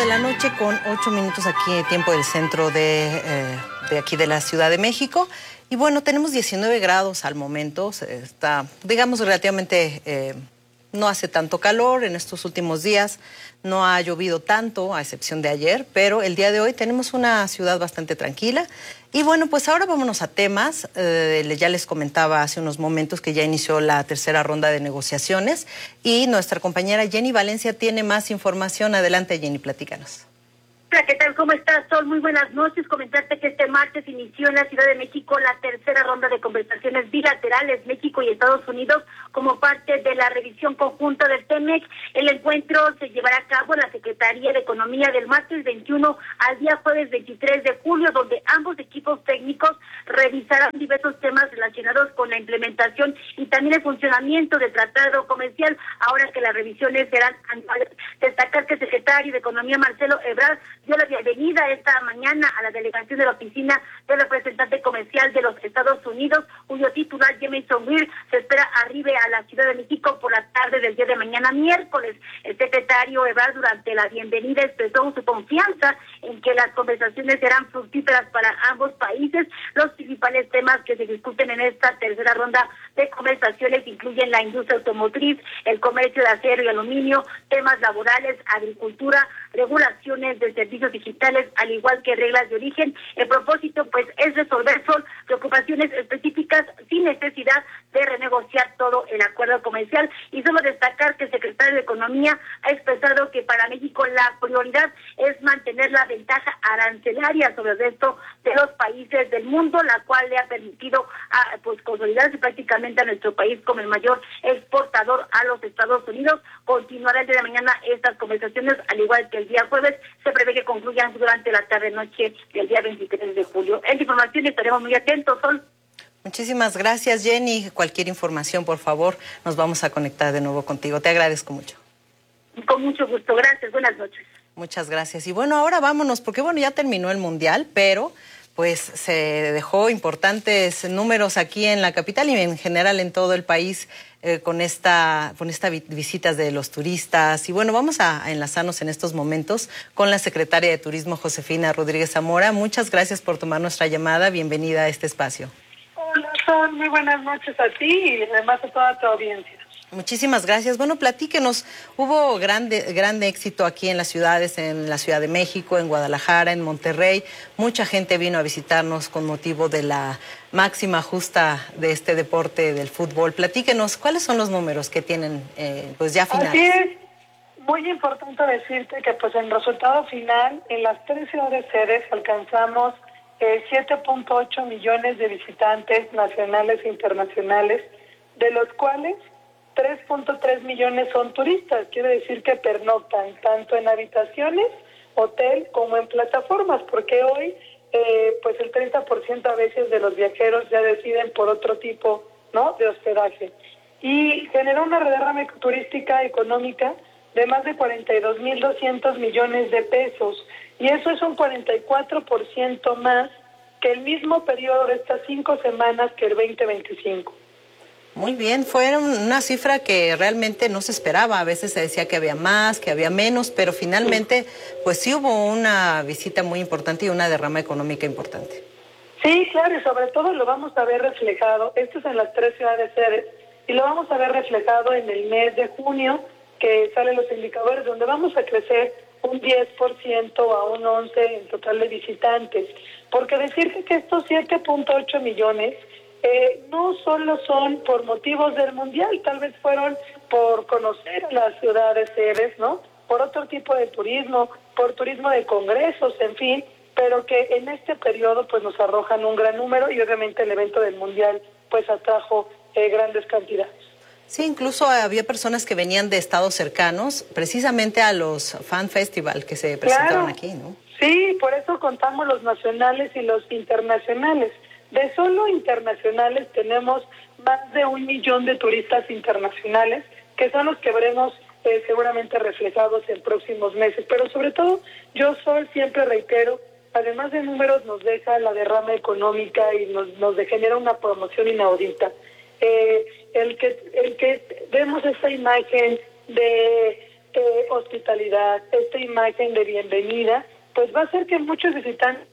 de la noche con 8 minutos aquí, tiempo del centro de aquí de la Ciudad de México. Y bueno, tenemos 19 grados al momento, está, digamos, relativamente, no hace tanto calor en estos últimos días, no ha llovido tanto, a excepción de ayer, pero el día de hoy tenemos una ciudad bastante tranquila. Y bueno, pues ahora vámonos a temas. Ya les comentaba hace unos momentos que ya inició la tercera ronda de negociaciones y nuestra compañera Jenny Valencia tiene más información. Adelante, Jenny, platícanos. Hola, ¿qué tal? ¿Cómo estás, Sol? Muy buenas noches. Comentarte que este martes inició en la Ciudad de México la tercera ronda de conversaciones bilaterales México y Estados Unidos como parte de la revisión conjunta del TEMEC. El encuentro se llevará a cabo en la Secretaría de Economía del martes 21 al día jueves 23 de julio, donde ambos equipos técnicos revisarán diversos temas relacionados con la implementación y también el funcionamiento del tratado comercial, ahora que las revisiones serán anuales. Destacar que el secretario de Economía, Marcelo Ebrard, dio la bienvenida esta mañana a la delegación de la Oficina del Representante Comercial de los Estados Unidos, cuyo titular, Jamieson Greer, se espera arribe a la Ciudad de México por la tarde del día de mañana, miércoles. El secretario Ebrard, durante la bienvenida, expresó su confianza en que las conversaciones serán fructíferas para ambos países. Los principales temas que se discuten en esta tercera ronda de conversaciones incluyen la industria automotriz, el comercio de acero y aluminio, temas laborales, agricultura, regulaciones de servicios digitales, al igual que reglas de origen. El propósito, pues, es resolver preocupaciones específicas sin necesidad de renegociar todo el acuerdo comercial. Y solo destacar que el secretario de Economía ha expresado que para México la prioridad es mantener la ventaja arancelaria sobre el resto de los países del mundo, la cual le ha permitido pues consolidarse prácticamente a nuestro país como el mayor exportador a los Estados Unidos. Continuará el día de mañana estas conversaciones, al igual que el día jueves. Se prevé que concluyan durante la tarde-noche del día 23 de julio. En información estaremos muy atentos, Sol. Muchísimas gracias, Jenny. Cualquier información, por favor, nos vamos a conectar de nuevo contigo. Te agradezco mucho. Con mucho gusto. Gracias. Buenas noches. Muchas gracias. Y bueno, ahora vámonos, porque bueno, ya terminó el Mundial, pero pues se dejó importantes números aquí en la capital y en general en todo el país con esta visitas de los turistas. Y bueno, vamos a enlazarnos en estos momentos con la secretaria de Turismo, Josefina Rodríguez Zamora. Muchas gracias por tomar nuestra llamada. Bienvenida a este espacio. Hola, Sol. Muy buenas noches a ti y además a toda tu audiencia. Muchísimas gracias. Bueno, platíquenos, hubo grande éxito aquí en las ciudades, en la Ciudad de México, en Guadalajara, en Monterrey. Mucha gente vino a visitarnos con motivo de la máxima justa de este deporte del fútbol. Platíquenos, ¿cuáles son los números que tienen pues ya finales? Así es, muy importante decirte que pues en resultado final, en las 3 ciudades sedes alcanzamos 7.8 millones de visitantes nacionales e internacionales, de los cuales 3.3 millones son turistas. Quiere decir que pernoctan tanto en habitaciones, hotel, como en plataformas, porque hoy pues el 30% a veces de los viajeros ya deciden por otro tipo, ¿no?, de hospedaje. Y generó una derrama turística económica de más de 42.200 millones de pesos. Y eso es un 44% más que el mismo periodo de estas 5 semanas que el 2025. Muy bien, fue una cifra que realmente no se esperaba. A veces se decía que había más, que había menos, pero finalmente pues sí hubo una visita muy importante y una derrama económica importante. Sí, claro, y sobre todo lo vamos a ver reflejado, esto es en las 3 ciudades sedes, y lo vamos a ver reflejado en el mes de junio, que salen los indicadores, donde vamos a crecer un 10% a un 11% en total de visitantes. Porque decirte que estos 7.8 millones no solo son por motivos del Mundial, tal vez fueron por conocer a las ciudades sedes, ¿no?, por otro tipo de turismo, por turismo de congresos, en fin, pero que en este periodo pues nos arrojan un gran número y obviamente el evento del Mundial pues atrajo grandes cantidades. Sí, incluso había personas que venían de estados cercanos, precisamente a los Fan Festival que se presentaron aquí, ¿no? Sí, por eso contamos los nacionales y los internacionales. De solo internacionales tenemos más de 1 millón de turistas internacionales, que son los que veremos seguramente reflejados en próximos meses. Pero sobre todo, yo siempre reitero, además de números, nos deja la derrama económica y nos genera una promoción inaudita. El que vemos esta imagen de hospitalidad, esta imagen de bienvenida, pues va a hacer que muchos visitantes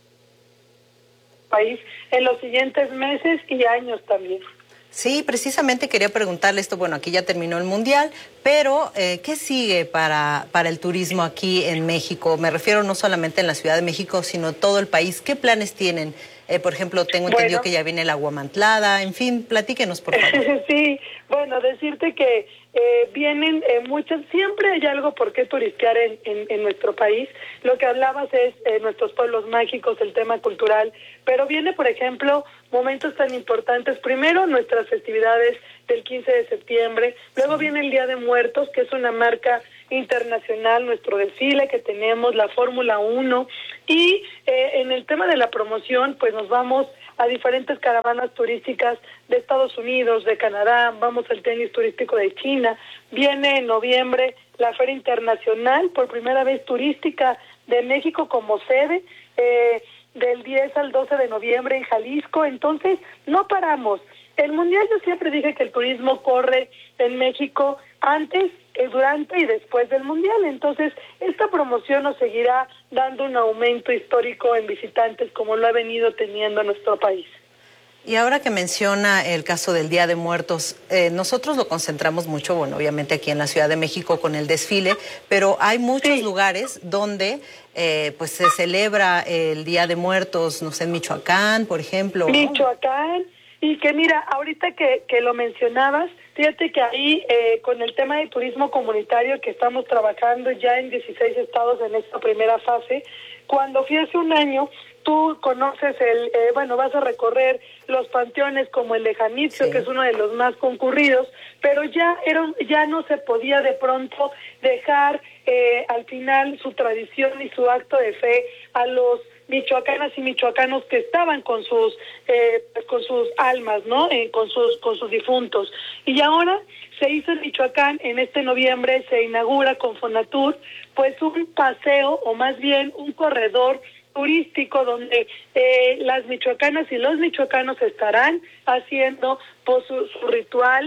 país en los siguientes meses y años también. Sí, precisamente quería preguntarle esto. Bueno, aquí ya terminó el Mundial, pero ¿qué sigue para el turismo aquí en México? Me refiero no solamente en la Ciudad de México, sino todo el país. ¿Qué planes tienen? Por ejemplo, tengo entendido que ya viene la Huamantlada. En fin, platíquenos, por favor. Sí, bueno, decirte que vienen muchas, siempre hay algo por qué turistear en nuestro país. Lo que hablabas es nuestros pueblos mágicos, el tema cultural, pero viene, por ejemplo, momentos tan importantes. Primero, nuestras festividades del 15 de septiembre, luego viene el Día de Muertos, que es una marca internacional, nuestro desfile que tenemos, la Fórmula 1, y en el tema de la promoción, pues nos vamos a diferentes caravanas turísticas de Estados Unidos, de Canadá, vamos al tenis turístico de China, viene en noviembre la Feria Internacional, por primera vez turística de México como sede, del 10 al 12 de noviembre en Jalisco. Entonces no paramos. El Mundial, yo siempre dije que el turismo corre en México antes, durante y después del Mundial. Entonces esta promoción nos seguirá dando un aumento histórico en visitantes como lo ha venido teniendo nuestro país. Y ahora que menciona el caso del Día de Muertos, nosotros lo concentramos mucho, bueno, obviamente aquí en la Ciudad de México con el desfile, pero hay muchos lugares donde pues se celebra el Día de Muertos, no sé, en Michoacán, por ejemplo. Michoacán, y que mira, ahorita que lo mencionabas, fíjate que ahí con el tema de turismo comunitario que estamos trabajando ya en 16 estados en esta primera fase, cuando fui hace un año, tú conoces vas a recorrer los panteones como el de Janitzio, que es uno de los más concurridos, pero ya no se podía de pronto dejar al final su tradición y su acto de fe a los michoacanas y michoacanos que estaban con sus almas, ¿no? Con sus difuntos. Y ahora se hizo en Michoacán, en este noviembre se inaugura con Fonatur, pues un paseo, o más bien un corredor turístico donde las michoacanas y los michoacanos estarán haciendo pues, su ritual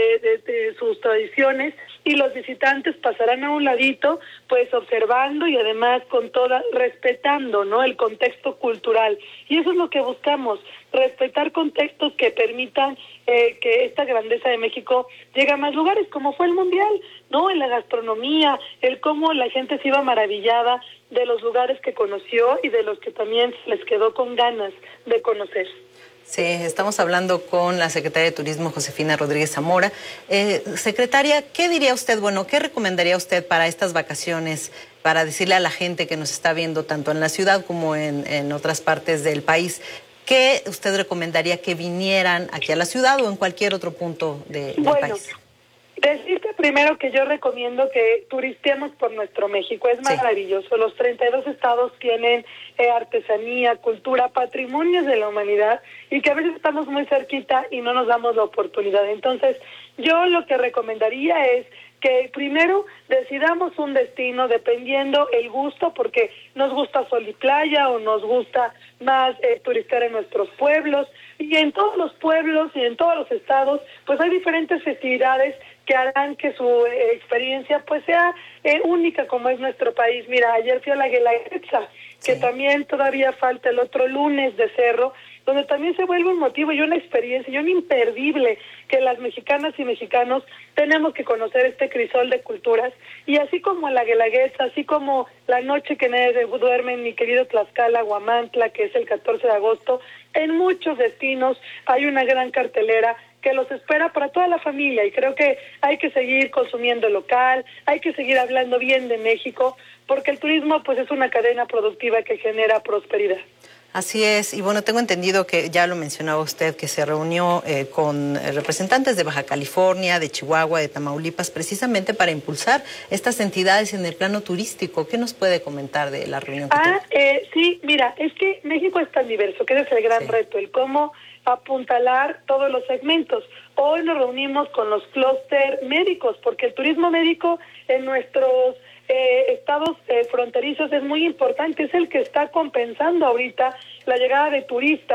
de sus tradiciones, y los visitantes pasarán a un ladito pues observando y además respetando, ¿no?, el contexto cultural. Y eso es lo que buscamos, respetar contextos que permitan que esta grandeza de México llegue a más lugares, como fue el Mundial, ¿no?, en la gastronomía, el cómo la gente se iba maravillada de los lugares que conoció y de los que también les quedó con ganas de conocer. Sí, estamos hablando con la secretaria de Turismo, Josefina Rodríguez Zamora. Secretaria, ¿qué diría usted, qué recomendaría usted para estas vacaciones, para decirle a la gente que nos está viendo tanto en la ciudad como en otras partes del país? ¿Qué usted recomendaría que vinieran aquí a la ciudad o en cualquier otro punto del país? Decirte primero que yo recomiendo que turisteemos por nuestro México, es maravilloso. Los 32 estados tienen artesanía, cultura, patrimonios de la humanidad, y que a veces estamos muy cerquita y no nos damos la oportunidad. Entonces, yo lo que recomendaría es que primero decidamos un destino dependiendo el gusto, porque nos gusta sol y playa o nos gusta más turistear en nuestros pueblos, y en todos los pueblos y en todos los estados pues hay diferentes festividades que harán que su experiencia pues sea única, como es nuestro país. Mira, ayer fui a la Guelaguetza, que también todavía falta el otro lunes de Cerro, donde también se vuelve un motivo y una experiencia y un imperdible que las mexicanas y mexicanos tenemos que conocer este crisol de culturas. Y así como la Guelaguetza, así como la noche que nadie duerme en mi querido Tlaxcala, Huamantla, que es el 14 de agosto, en muchos destinos hay una gran cartelera que los espera para toda la familia, y creo que hay que seguir consumiendo local, hay que seguir hablando bien de México, porque el turismo pues es una cadena productiva que genera prosperidad. Así es, y tengo entendido que ya lo mencionaba usted, que se reunió con representantes de Baja California, de Chihuahua, de Tamaulipas, precisamente para impulsar estas entidades en el plano turístico. ¿Qué nos puede comentar de la reunión que tuvo? Sí, mira, es que México es tan diverso, que ese es el gran reto, el cómo apuntalar todos los segmentos. Hoy nos reunimos con los clúster médicos, porque el turismo médico en nuestros estados fronterizos es muy importante, es el que está compensando ahorita la llegada de turistas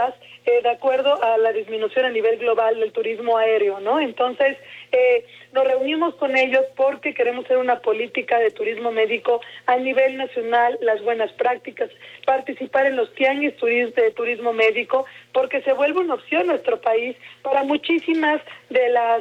de acuerdo a la disminución a nivel global del turismo aéreo, ¿no? Entonces, nos reunimos con ellos porque queremos hacer una política de turismo médico a nivel nacional, las buenas prácticas, participar en los tianguis de turismo médico, porque se vuelve una opción en nuestro país para muchísimas de las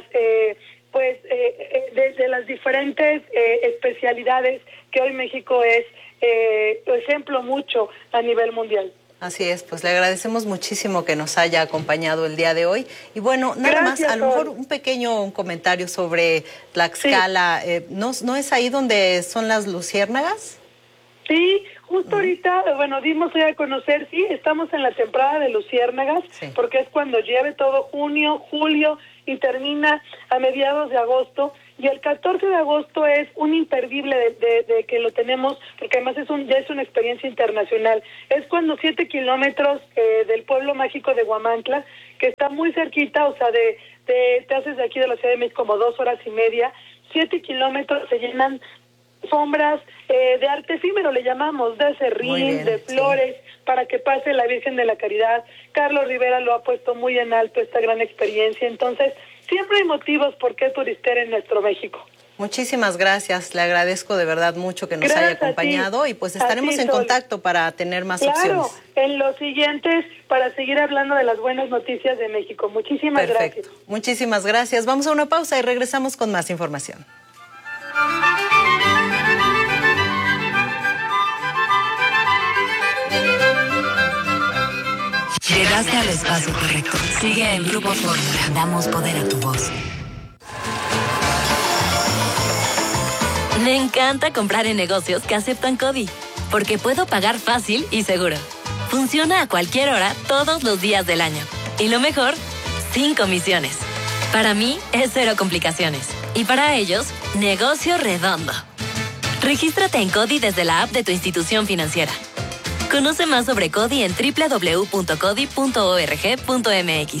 de las diferentes especialidades que hoy México es ejemplo mucho a nivel mundial. Así es, pues le agradecemos muchísimo que nos haya acompañado el día de hoy. Y bueno, nada Gracias, más, a lo mejor un comentario sobre Tlaxcala. Sí. ¿No es ahí donde son las luciérnagas? Sí, justo ahorita, dimos hoy a conocer, sí, estamos en la temporada de luciérnagas, sí, porque es cuando llueve todo junio, julio y termina a mediados de agosto. Y el 14 de agosto es un imperdible de que lo tenemos, porque además ya es una experiencia internacional. Es cuando 7 kilómetros del pueblo mágico de Huamantla, que está muy cerquita, o sea, te haces de aquí de la Ciudad de México como 2 horas y media, 7 kilómetros se llenan sombras de arte efímero, le llamamos, de serrín, de flores, sí, para que pase la Virgen de la Caridad. Carlos Rivera lo ha puesto muy en alto, esta gran experiencia. Entonces, siempre hay motivos por qué turistear en nuestro México. Muchísimas gracias, le agradezco de verdad mucho que nos haya acompañado y pues estaremos en contacto para tener más opciones. Claro, en los siguientes para seguir hablando de las buenas noticias de México. Muchísimas gracias. Muchísimas gracias. Vamos a una pausa y regresamos con más información. Llegaste al espacio correcto. Sigue en Grupo Fórmula. Damos poder a tu voz. Me encanta comprar en negocios que aceptan CODI, porque puedo pagar fácil y seguro. Funciona a cualquier hora, todos los días del año. Y lo mejor, sin comisiones. Para mí, es cero complicaciones. Y para ellos, negocio redondo. Regístrate en CODI desde la app de tu institución financiera. Conoce más sobre CODI en www.codi.org.mx.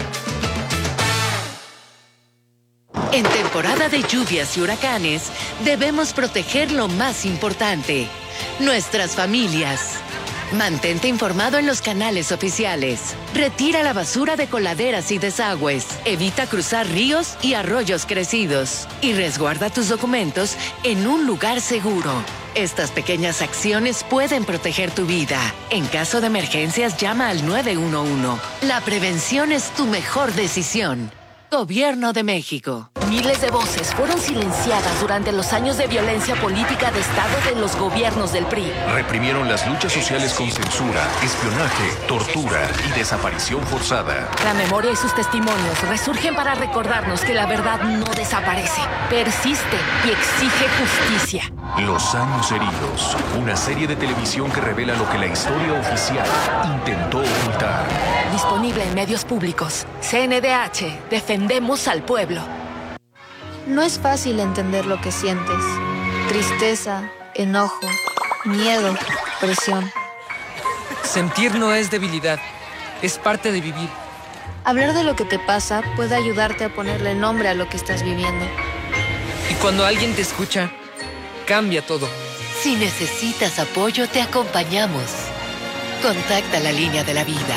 En temporada de lluvias y huracanes, debemos proteger lo más importante, nuestras familias. Mantente informado en los canales oficiales. Retira la basura de coladeras y desagües. Evita cruzar ríos y arroyos crecidos. Y resguarda tus documentos en un lugar seguro. Estas pequeñas acciones pueden proteger tu vida. En caso de emergencias, llama al 911. La prevención es tu mejor decisión. Gobierno de México. Miles de voces fueron silenciadas durante los años de violencia política de Estado de los gobiernos del PRI. Reprimieron las luchas sociales con censura, espionaje, tortura y desaparición forzada. La memoria y sus testimonios resurgen para recordarnos que la verdad no desaparece, persiste y exige justicia. Los años heridos, una serie de televisión que revela lo que la historia oficial intentó ocultar. Disponible en medios públicos. CNDH, defendemos al pueblo. No es fácil entender lo que sientes. Tristeza, enojo, miedo, presión. Sentir no es debilidad, es parte de vivir. Hablar de lo que te pasa puede ayudarte a ponerle nombre a lo que estás viviendo. Y cuando alguien te escucha, cambia todo. Si necesitas apoyo, te acompañamos. Contacta la línea de la vida.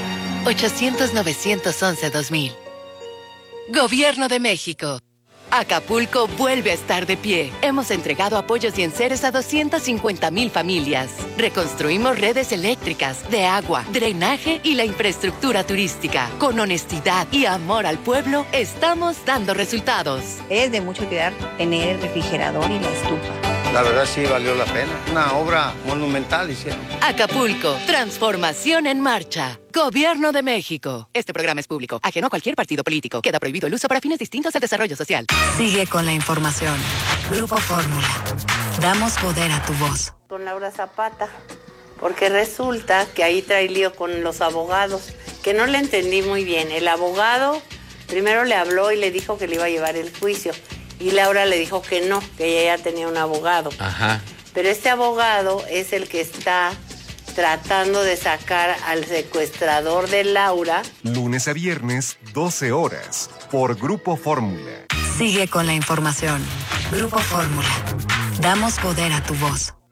800-911-2000. Gobierno de México. Acapulco vuelve a estar de pie. Hemos entregado apoyos y enseres a 250,000 familias. Reconstruimos redes eléctricas, de agua, drenaje y la infraestructura turística. Con honestidad y amor al pueblo, estamos dando resultados. Es de mucho cuidar tener el refrigerador y la estufa. La verdad sí valió la pena. Una obra monumental hicieron. Acapulco, transformación en marcha. Gobierno de México. Este programa es público, ajeno a cualquier partido político. Queda prohibido el uso para fines distintos al desarrollo social. Sigue con la información. Grupo Fórmula. Damos poder a tu voz. Con Laura Zapata, porque resulta que ahí trae lío con los abogados, que no le entendí muy bien. El abogado primero le habló y le dijo que le iba a llevar el juicio. Y Laura le dijo que no, que ella ya tenía un abogado. Ajá. Pero este abogado es el que está tratando de sacar al secuestrador de Laura. Lunes a viernes, 12 horas, por Grupo Fórmula. Sigue con la información. Grupo Fórmula. Damos poder a tu voz.